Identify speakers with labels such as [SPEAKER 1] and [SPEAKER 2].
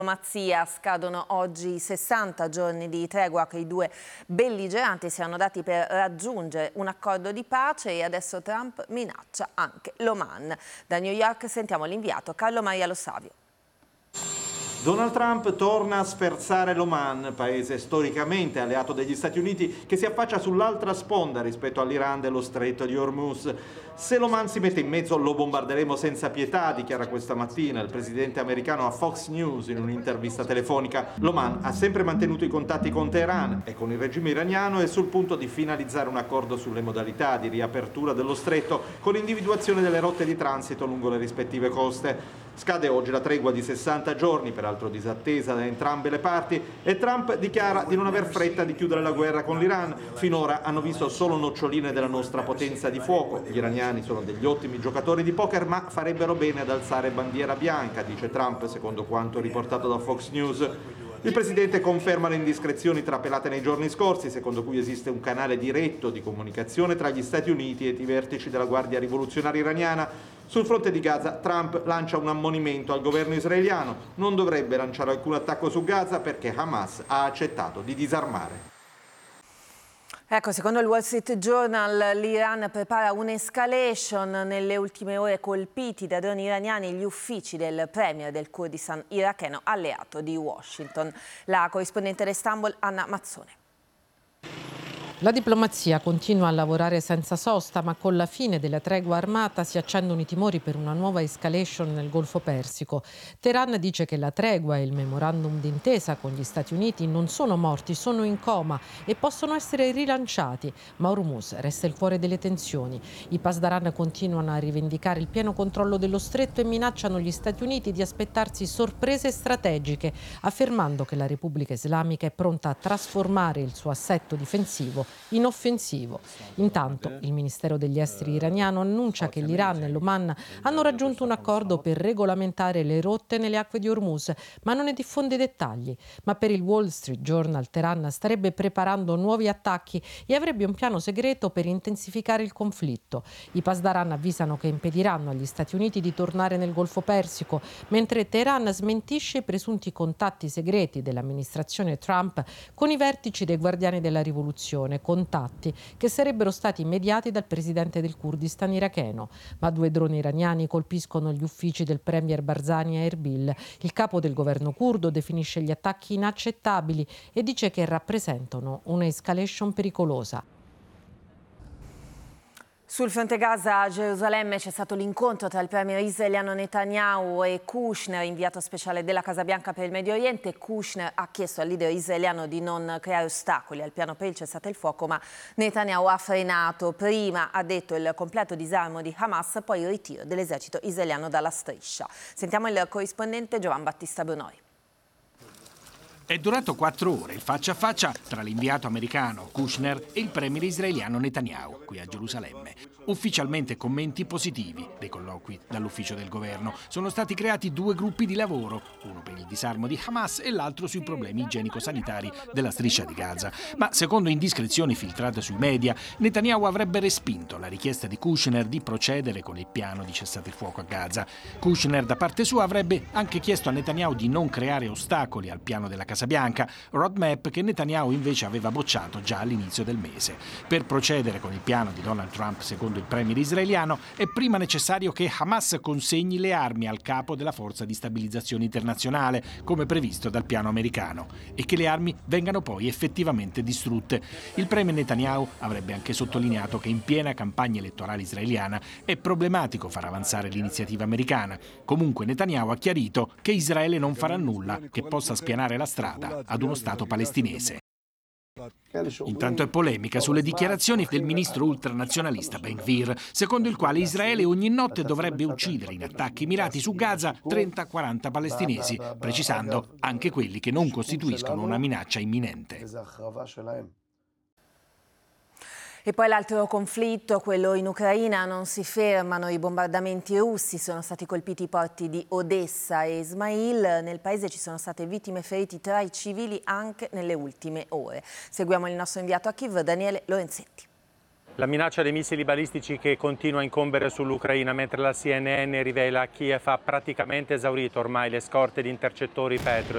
[SPEAKER 1] Diplomazia, scadono oggi 60 giorni di tregua che i due belligeranti si erano dati per raggiungere un accordo di pace e adesso Trump minaccia anche l'Oman. Da New York sentiamo l'inviato Carlo Maria Lo Savio.
[SPEAKER 2] Donald Trump torna a sferzare l'Oman, paese storicamente alleato degli Stati Uniti che si affaccia sull'altra sponda rispetto all'Iran dello stretto di Hormuz. Se l'Oman si mette in mezzo lo bombarderemo senza pietà, dichiara questa mattina il presidente americano a Fox News in un'intervista telefonica. L'Oman ha sempre mantenuto i contatti con Teheran e con il regime iraniano è sul punto di finalizzare un accordo sulle modalità di riapertura dello stretto con l'individuazione delle rotte di transito lungo le rispettive coste. Scade oggi la tregua di 60 giorni, peraltro disattesa da entrambe le parti, e Trump dichiara di non aver fretta di chiudere la guerra con l'Iran. Finora hanno visto solo noccioline della nostra potenza di fuoco. Gli iraniani sono degli ottimi giocatori di poker, ma farebbero bene ad alzare bandiera bianca, dice Trump, secondo quanto riportato da Fox News. Il presidente conferma le indiscrezioni trapelate nei giorni scorsi, secondo cui esiste un canale diretto di comunicazione tra gli Stati Uniti e i vertici della Guardia Rivoluzionaria Iraniana. Sul fronte di Gaza, Trump lancia un ammonimento al governo israeliano. Non dovrebbe lanciare alcun attacco su Gaza perché Hamas ha accettato di disarmare.
[SPEAKER 1] Ecco, secondo il Wall Street Journal, l'Iran prepara un'escalation. Nelle ultime ore colpiti da droni iraniani gli uffici del premier del Kurdistan iracheno alleato di Washington. La corrispondente da Istanbul, Anna Mazzone.
[SPEAKER 3] La diplomazia continua a lavorare senza sosta, ma con la fine della tregua armata si accendono i timori per una nuova escalation nel Golfo Persico. Teheran dice che la tregua e il memorandum d'intesa con gli Stati Uniti non sono morti, sono in coma e possono essere rilanciati, ma Hormuz resta il cuore delle tensioni. I Pasdaran continuano a rivendicare il pieno controllo dello stretto e minacciano gli Stati Uniti di aspettarsi sorprese strategiche, affermando che la Repubblica Islamica è pronta a trasformare il suo assetto difensivo in offensivo. Intanto il Ministero degli Esteri iraniano annuncia che l'Iran e l'Oman hanno raggiunto un accordo per regolamentare le rotte nelle acque di Hormuz, ma non ne diffonde dettagli. Ma per il Wall Street Journal Teheran starebbe preparando nuovi attacchi e avrebbe un piano segreto per intensificare il conflitto. I Pasdaran avvisano che impediranno agli Stati Uniti di tornare nel Golfo Persico, mentre Teheran smentisce i presunti contatti segreti dell'amministrazione Trump con i vertici dei Guardiani della Rivoluzione, contatti che sarebbero stati mediati dal presidente del Kurdistan iracheno. Ma due droni iraniani colpiscono gli uffici del premier Barzani a Erbil. Il capo del governo curdo definisce gli attacchi inaccettabili e dice che rappresentano una escalation pericolosa.
[SPEAKER 1] Sul fronte Gaza a Gerusalemme c'è stato l'incontro tra il premier israeliano Netanyahu e Kushner, inviato speciale della Casa Bianca per il Medio Oriente. Kushner ha chiesto al leader israeliano di non creare ostacoli al piano per il cessate il fuoco, ma Netanyahu ha frenato. Prima ha detto il completo disarmo di Hamas, poi il ritiro dell'esercito israeliano dalla striscia. Sentiamo il corrispondente Giovan Battista Brunoi.
[SPEAKER 4] È durato 4 ore il faccia a faccia tra l'inviato americano Kushner e il premier israeliano Netanyahu qui a Gerusalemme. Ufficialmente commenti positivi dei colloqui dall'ufficio del governo. Sono stati creati 2 gruppi di lavoro, uno per il disarmo di Hamas e l'altro sui problemi igienico-sanitari della striscia di Gaza. Ma secondo indiscrezioni filtrate sui media, Netanyahu avrebbe respinto la richiesta di Kushner di procedere con il piano di cessate il fuoco a Gaza. Kushner da parte sua avrebbe anche chiesto a Netanyahu di non creare ostacoli al piano della Casa Bianca, roadmap che Netanyahu invece aveva bocciato già all'inizio del mese. Per procedere con il piano di Donald Trump, secondo il premier israeliano, è prima necessario che Hamas consegni le armi al capo della forza di stabilizzazione internazionale, come previsto dal piano americano, e che le armi vengano poi effettivamente distrutte. Il premier Netanyahu avrebbe anche sottolineato che in piena campagna elettorale israeliana è problematico far avanzare l'iniziativa americana. Comunque Netanyahu ha chiarito che Israele non farà nulla che possa spianare la strada ad uno Stato palestinese. Intanto è polemica sulle dichiarazioni del ministro ultranazionalista Ben Gvir, secondo il quale Israele ogni notte dovrebbe uccidere in attacchi mirati su Gaza 30-40 palestinesi, precisando anche quelli che non costituiscono una minaccia imminente.
[SPEAKER 1] E poi l'altro conflitto, quello in Ucraina, non si fermano i bombardamenti russi, sono stati colpiti i porti di Odessa e Ismail. Nel paese ci sono state vittime e feriti tra i civili anche nelle ultime ore. Seguiamo il nostro inviato a Kiev, Daniele Lorenzetti.
[SPEAKER 5] La minaccia dei missili balistici che continua a incombere sull'Ucraina, mentre la CNN rivela che Kiev ha praticamente esaurito ormai le scorte di intercettori Patriot.